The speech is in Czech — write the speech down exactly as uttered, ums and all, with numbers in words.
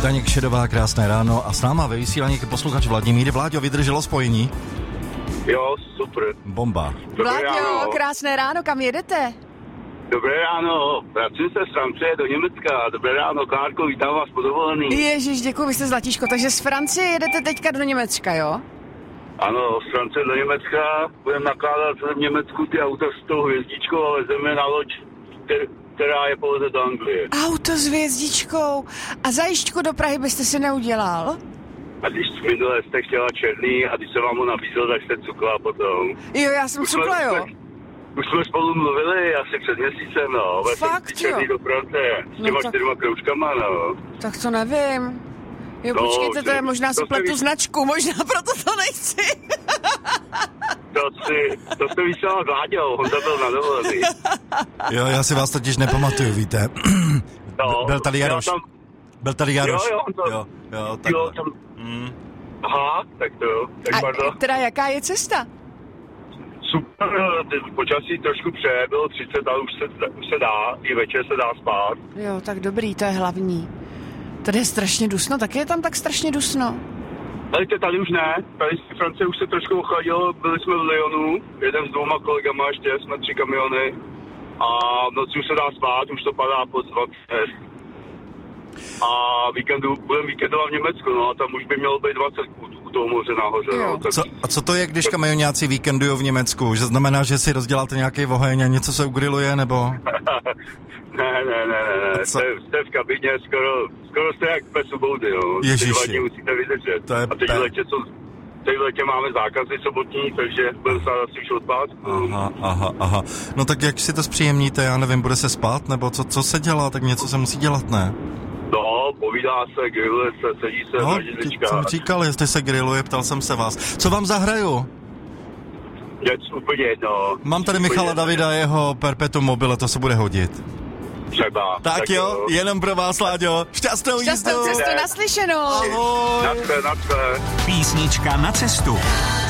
Daněk Šedová, krásné ráno a s náma ve vysílání posluchač Vladimír. Vláďo, vydrželo spojení? Jo, super. Bomba. Vláďo, krásné ráno, kam jedete? Dobré ráno, pracuji se z Francie do Německa. Dobré ráno, Klárko, vítám vás po dovolený. Ježiš, děkuji, vy jste zlatíško, takže z Francie jedete teďka do Německa, jo? Ano, z Francie do Německa, budeme nakládat v Německu ty auta s tou hvězdičkou a vezeme na loď, která je poveze do Anglie. Auto s hvězdičkou. A zajížďku do Prahy byste si neudělal? A když minule jste chtěla černý a když jsem vám ho nabízel, tak jste cukla potom. Jo, já jsem cukla, jo. Už jsme spolu mluvili asi před měsícem, no. Fakt, jo. Do Francie, s těma no, tak... čtyřma kroužkama, no. Tak to nevím. Jo, no, počkejte, to je možná si pletu značku, možná proto to nechci. To si, to jste vysílal s Láďou, on to byl na dovolený. Jo, já si vás totiž nepamatuju, víte. No, byl tady Jaroš. Tam... Byl tady Jaroš. Jo, jo, to... jo, jo, jo tam... mm. Aha, tak to jo. Tak a pardon. teda jaká je cesta? Super, počasí trošku pře, bylo třicet, ale už se, už se dá, i večer se dá spát. Jo, tak dobrý, to je hlavní. Tady je strašně dusno, taky je tam tak strašně dusno. Ale tady už ne, tady z Francie už se trošku ochladilo, byli jsme v Lyonu, jeden s dvouma kolegama ještě, jsme tři kamiony a v noci už se dá spát, už to padá pod dvacet. A víkendu, budeme víkendovat v Německu, no a tam už by mělo být dvacet u toho moře nahoře. No, tak... co, a co to je, když kamionáci víkendují v Německu? Že znamená, že si rozděláte nějaký oheň a něco se ugriluje, nebo? ne, ne, ne, ne, jste, jste v kabině, skoro, skoro jste jak pes u boudy, jo. Ježiši. Ty dva dny musíte vydržet. To je a teď v letě, co, teď v letě máme zákazy sobotní, takže budeme se asi už odpát. Aha, aha, aha. No tak jak si to zpříjemníte, já nevím, bude se spát, nebo co, co se dělá, tak něco se musí dělat, ne? No, povídá se, grilluje se, sedí se no, na židličkách. jsem říkal, jestli se grilluje, ptal jsem se vás. Co vám zahraju? Je úplně jedno. Mám tady Michala Davida, jeho Perpetuum mobile, to se bude hodit. Třeba. Tak, tak jo, jo, jenom pro vás, Láďo. Šťastnou jízdu. Šťastnou cestu, naslyšenou. Ahoj. Na tvé, na tvé. Písnička na cestu.